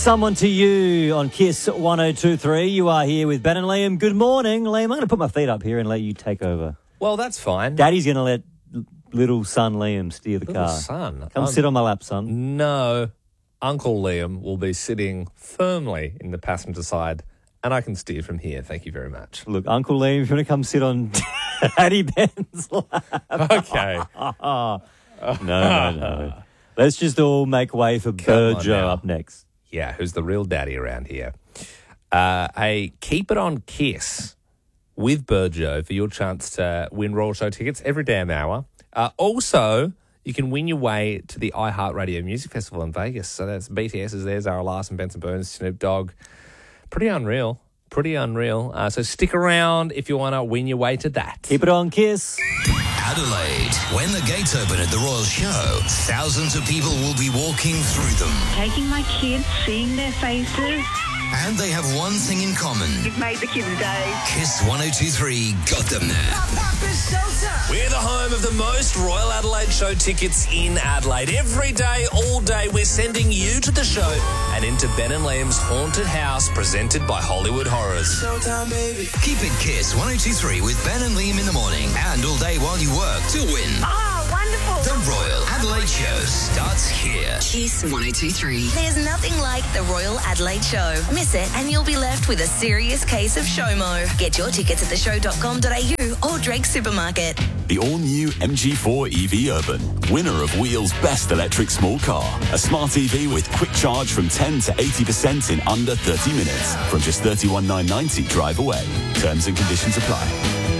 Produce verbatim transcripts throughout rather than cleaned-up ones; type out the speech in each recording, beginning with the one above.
Someone to You on Kiss one oh two three. You are here with Ben and Liam. Good morning, Liam. I'm going to put my feet up here and let you take over. Well, that's fine. Daddy's going to let little son Liam steer the Little car. son? Come Um, sit on my lap, son. No, Uncle Liam will be sitting firmly in the passenger side, and I can steer from here. Thank you very much. Look, Uncle Liam, if you want to come sit on Daddy Ben's lap. Okay. no, no, no. Let's just all make way for Come on Burjo now. up next. Yeah, who's the real daddy around here? Uh, a Keep It On Kiss with Burjo for your chance to win Royal Show tickets every damn hour. Uh, also, you can win your way to the iHeartRadio Music Festival in Vegas. So that's B T S is there, Zara Larson, Benson Burns, Snoop Dogg. Pretty unreal. Pretty unreal. Uh, so stick around if you want to win your way to that. Keep it on, Kiss. Adelaide. When the gates open at the Royal Show, thousands of people will be walking through them. Taking my kids, seeing their faces. And they have one thing in common. You've made the kids' day. Kiss one oh two three got them there. We're the home of the most Royal Adelaide Show tickets in Adelaide. Every day, all day, we're sending you to the show and into Ben and Liam's haunted house presented by Hollywood Horrors. Showtime, baby. Keep it Kiss one oh two three with Ben and Liam in the morning and all day while you work to win. Oh, wonderful. The Royal Adelaide Show starts here. Kiss one oh two three. There's nothing like the Royal Adelaide Show. Miss it and you'll be left with a serious case of SHOMO. Get your tickets at the show dot com dot a u or Drake Supermarket. The all-new M G four E V Urban, winner of Wheel's Best Electric Small Car. A smart E V with quick charge from ten to eighty percent in under thirty minutes. From just thirty-one thousand nine hundred ninety drive away. Terms and conditions apply.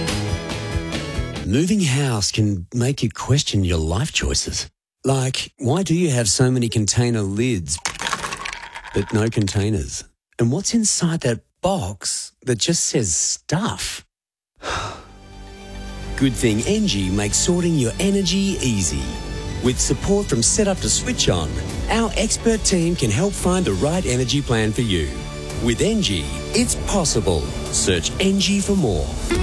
Moving house can make you question your life choices. Like, why do you have so many container lids but no containers? And what's inside that box that just says stuff? Good thing Engie makes sorting your energy easy. With support from Setup to Switch On, our expert team can help find the right energy plan for you. With Engie, it's possible. Search Engie for more.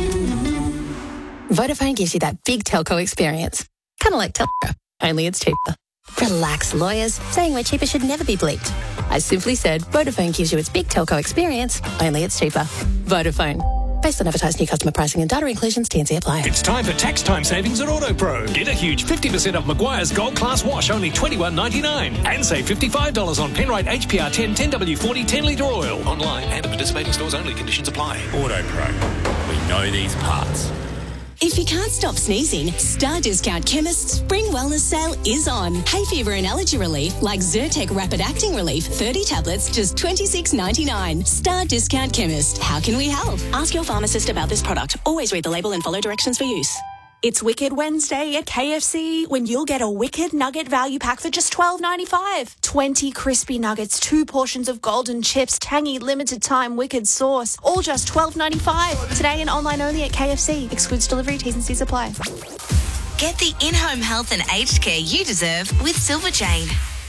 Vodafone gives you that big telco experience. Kind of like Telco, only it's cheaper. Relax, lawyers. Saying we're cheaper should never be bleeped. I simply said Vodafone gives you its big telco experience, only it's cheaper. Vodafone. Based on advertised new customer pricing and data inclusions, T and C apply. It's time for tax time savings at AutoPro. Get a huge fifty percent off Maguire's Gold Class Wash, only twenty-one ninety-nine. And save fifty-five dollars on Penrite H P R ten ten W forty ten litre oil. Online and at participating stores only. Conditions apply. AutoPro. We know these parts. If you can't stop sneezing, Star Discount Chemist's Spring Wellness Sale is on. Hay fever and allergy relief like Zyrtec Rapid Acting Relief, thirty tablets, just twenty-six ninety-nine. Star Discount Chemist. How can we help? Ask your pharmacist about this product. Always read the label and follow directions for use. It's Wicked Wednesday at K F C when you'll get a Wicked Nugget value pack for just twelve ninety-five. twenty crispy nuggets, two portions of golden chips, tangy limited time Wicked sauce, all just twelve ninety-five. Today and online only at K F C. Excludes delivery, T's and C's apply. Get the in-home health and aged care you deserve with Silver Chain.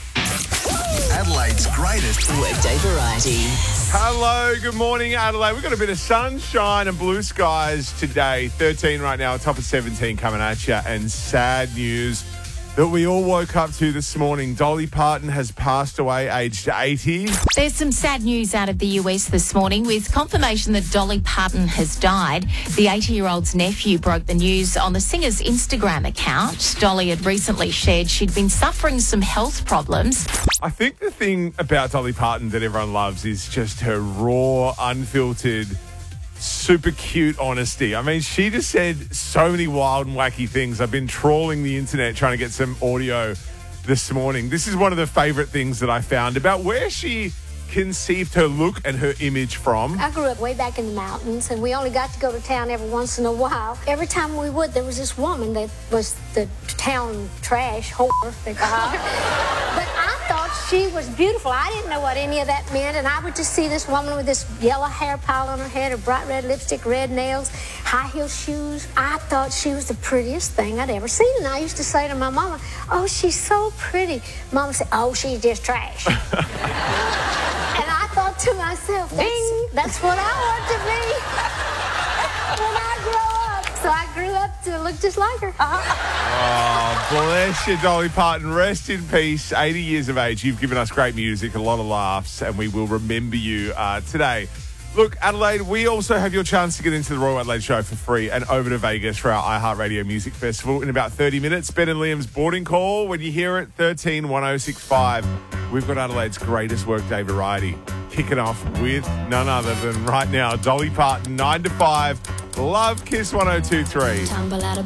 Adelaide's greatest workday variety. Hello, good morning, Adelaide. We've got a bit of sunshine and blue skies today. thirteen right now, top of seventeen coming at you. And sad news that we all woke up to this morning. Dolly Parton has passed away, aged eighty. There's some sad news out of the U S this morning with confirmation that Dolly Parton has died. The eighty-year-old's nephew broke the news on the singer's Instagram account. Dolly had recently shared she'd been suffering some health problems. I think the thing about Dolly Parton that everyone loves is just her raw, unfiltered, super cute honesty. I mean, she just said so many wild and wacky things. I've been trawling the internet trying to get some audio this morning. This is one of the favourite things that I found about where she conceived her look and her image from. I grew up way back in the mountains, and we only got to go to town every once in a while. Every time we would, there was this woman that was the town trash whore, they call her. But I thought she was beautiful. I didn't know what any of that meant, and I would just see this woman with this yellow hair pile on her head, her bright red lipstick, red nails, high heel shoes. I thought she was the prettiest thing I'd ever seen, and I used to say to my mama, "Oh, she's so pretty." Mama said, "Oh, she's just trash." And I thought to myself, that's, that's what I want to be when I grow up. So I grew up to look just like her. Oh, bless you, Dolly Parton. Rest in peace. eighty years of age. You've given us great music, a lot of laughs, and we will remember you uh, today. Look, Adelaide, we also have your chance to get into the Royal Adelaide Show for free and over to Vegas for our iHeartRadio Music Festival in about thirty minutes. Ben and Liam's boarding call. When you hear it, thirteen one oh six five. We've got Adelaide's greatest workday variety. Kicking off with none other than right now, Dolly Parton, nine to five. Love Kiss one oh two three. Tumble out of